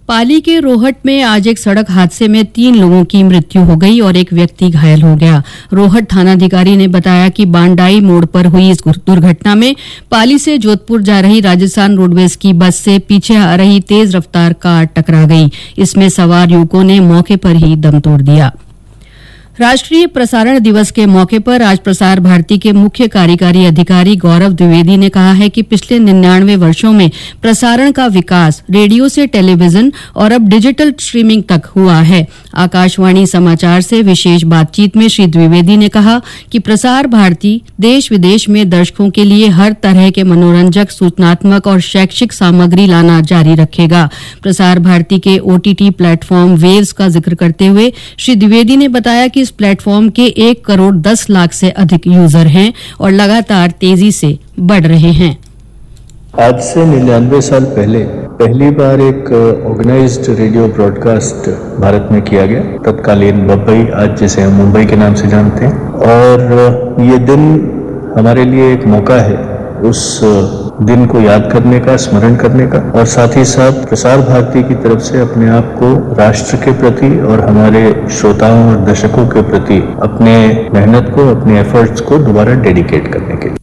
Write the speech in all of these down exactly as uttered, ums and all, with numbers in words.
पाली के रोहट में आज एक सड़क हादसे में तीन लोगों की मृत्यु हो गई और एक व्यक्ति घायल हो गया। रोहट थानाधिकारी ने बताया कि बांडाई मोड़ पर हुई इस दुर्घटना में पाली से जोधपुर जा रही राजस्थान रोडवेज की बस से पीछे आ रही तेज रफ्तार कार टकरा गई। इसमें सवार युवकों ने मौके पर ही दम तोड़ दिया। राष्ट्रीय प्रसारण दिवस के मौके पर आज प्रसार भारती के मुख्य कार्यकारी अधिकारी गौरव द्विवेदी ने कहा है कि पिछले निन्यानवे वर्षों में प्रसारण का विकास रेडियो से टेलीविजन और अब डिजिटल स्ट्रीमिंग तक हुआ है। आकाशवाणी समाचार से विशेष बातचीत में श्री द्विवेदी ने कहा कि प्रसार भारती देश विदेश में दर्शकों के लिए हर तरह के मनोरंजक, सूचनात्मक और शैक्षिक सामग्री लाना जारी रखेगा। प्रसार भारती के ओटीटी प्लेटफॉर्म वेव्स का जिक्र करते हुए श्री द्विवेदी ने बताया कि इस प्लेटफॉर्म के एक करोड़ दस लाख से अधिक यूजर हैं और लगातार तेजी से बढ़ रहे हैं। आज से निन्यानवे साल पहले पहली बार एक ऑर्गेनाइज्ड रेडियो ब्रॉडकास्ट भारत में किया गया, तत्कालीन मुंबई, आज जिसे हम मुंबई के नाम से जानते हैं। और ये दिन हमारे लिए एक मौका है उस दिन को याद करने का, स्मरण करने का, और साथ ही साथ प्रसार भारती की तरफ से अपने आप को राष्ट्र के प्रति और हमारे श्रोताओं और दर्शकों के प्रति अपने मेहनत को, अपने एफर्ट्स को दोबारा डेडिकेट करने के लिए।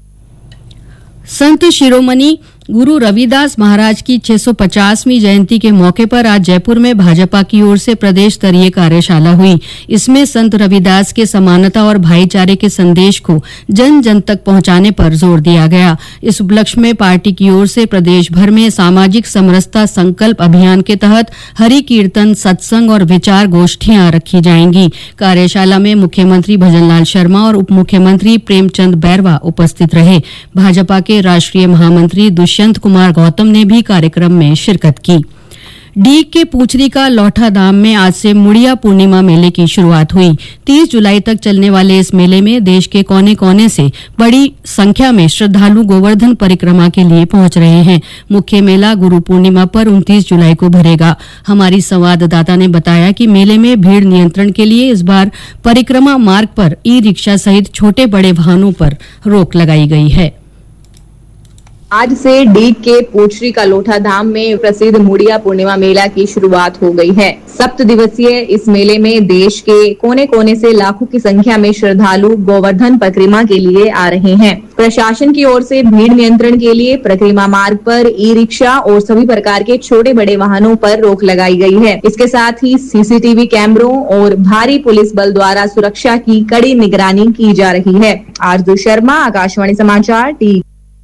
संत शिरोमणि गुरु रविदास महाराज की छह सौ पचासवीं जयंती के मौके पर आज जयपुर में भाजपा की ओर से प्रदेश स्तरीय कार्यशाला हुई। इसमें संत रविदास के समानता और भाईचारे के संदेश को जन जन तक पहुंचाने पर जोर दिया गया। इस उपलक्ष्य में पार्टी की ओर से प्रदेश भर में सामाजिक समरसता संकल्प अभियान के तहत हरि कीर्तन, सत्संग और विचार गोष्ठियां रखी जाएंगी। कार्यशाला में मुख्यमंत्री भजनलाल शर्मा और उप मुख्यमंत्री प्रेमचंद बैरवा उपस्थित रहे। भाजपा के राष्ट्रीय महामंत्री दुष्यंत कुमार गौतम ने भी कार्यक्रम में शिरकत की। डीग के पूछरी का लौठा धाम में आज से मुड़िया पूर्णिमा मेले की शुरुआत हुई। तीस जुलाई तक चलने वाले इस मेले में देश के कोने कोने से बड़ी संख्या में श्रद्धालु गोवर्धन परिक्रमा के लिए पहुंच रहे हैं। मुख्य मेला गुरु पूर्णिमा पर उनतीस जुलाई को भरेगा। हमारी संवाददाता ने बताया कि मेले में भीड़ नियंत्रण के लिए इस बार परिक्रमा मार्ग पर ई रिक्शा सहित छोटे बड़े वाहनों पर रोक लगाई गई है। आज से डीग के पोचरी का लोठा धाम में प्रसिद्ध मुड़िया पूर्णिमा मेला की शुरुआत हो गई है। सप्त दिवसीय इस मेले में देश के कोने कोने से लाखों की संख्या में श्रद्धालु गोवर्धन परिक्रमा के लिए आ रहे हैं। प्रशासन की ओर से भीड़ नियंत्रण के लिए परिक्रमा मार्ग पर ई रिक्शा और सभी प्रकार के छोटे बड़े वाहनों पर रोक लगाई गई है। इसके साथ ही सीसीटीवी कैमरों और भारी पुलिस बल द्वारा सुरक्षा की कड़ी निगरानी की जा रही है। आरजू शर्मा, आकाशवाणी समाचार, टी।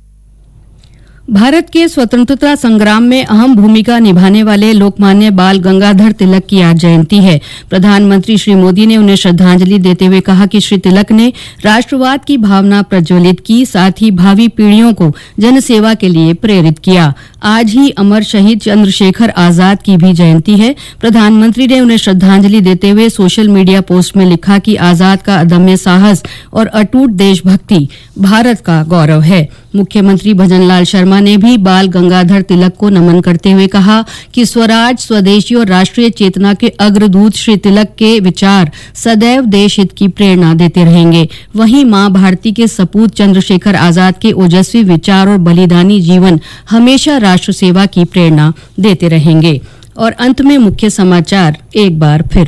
भारत के स्वतंत्रता संग्राम में अहम भूमिका निभाने वाले लोकमान्य बाल गंगाधर तिलक की आज जयंती है। प्रधानमंत्री श्री मोदी ने उन्हें श्रद्धांजलि देते हुए कहा कि श्री तिलक ने राष्ट्रवाद की भावना प्रज्वलित की, साथ ही भावी पीढ़ियों को जनसेवा के लिए प्रेरित किया। आज ही अमर शहीद चंद्रशेखर आजाद की भी जयंती है। प्रधानमंत्री ने उन्हें श्रद्धांजलि देते हुए सोशल मीडिया पोस्ट में लिखा कि आजाद का अदम्य साहस और अटूट देशभक्ति भारत का गौरव है। मुख्यमंत्री भजनलाल शर्मा ने भी बाल गंगाधर तिलक को नमन करते हुए कहा कि स्वराज, स्वदेशी और राष्ट्रीय चेतना के अग्रदूत श्री तिलक के विचार सदैव देश हित की प्रेरणा देते रहेंगे। वहीं मां भारती के सपूत चंद्रशेखर आजाद के ओजस्वी विचार और बलिदानी जीवन हमेशा राष्ट्र सेवा की प्रेरणा देते रहेंगे। और अंत में मुख्य समाचार एक बार फिर।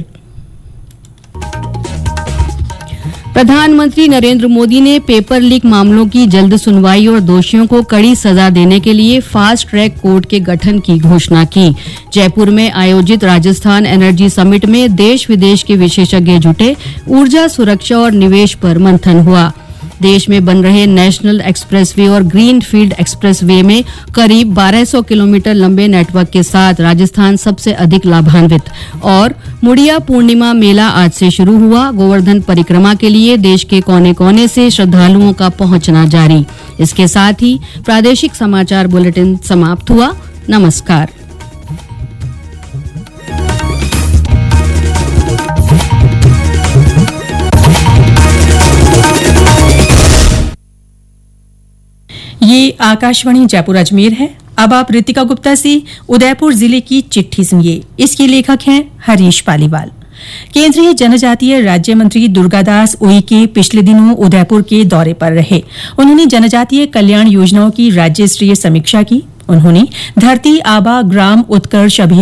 प्रधानमंत्री नरेंद्र मोदी ने पेपर लीक मामलों की जल्द सुनवाई और दोषियों को कड़ी सजा देने के लिए फास्ट ट्रैक कोर्ट के गठन की घोषणा की। जयपुर में आयोजित राजस्थान एनर्जी समिट में देश विदेश के विशेषज्ञ जुटे। ऊर्जा सुरक्षा और निवेश पर मंथन हुआ। देश में बन रहे नेशनल एक्सप्रेसवे और ग्रीन फील्ड एक्सप्रेसवे में करीब बारह सौ किलोमीटर लंबे नेटवर्क के साथ राजस्थान सबसे अधिक लाभान्वित। और मुड़िया पूर्णिमा मेला आज से शुरू हुआ। गोवर्धन परिक्रमा के लिए देश के कोने कोने से श्रद्धालुओं का पहुंचना जारी। इसके साथ ही प्रादेशिक समाचार बुलेटिन समाप्त हुआ। नमस्कार। ये आकाशवाणी जयपुर अजमेर है। अब आप रितिका गुप्ता से उदयपुर जिले की चिट्ठी सुनिए। इसके लेखक हैं हरीश पालीवाल। केंद्रीय जनजातीय राज्य मंत्री दुर्गादास उइके पिछले दिनों उदयपुर के दौरे पर रहे। उन्होंने जनजातीय कल्याण योजनाओं की राज्य स्तरीय समीक्षा की। उन्होंने धरती आबा ग्राम उत्कर्ष अभियान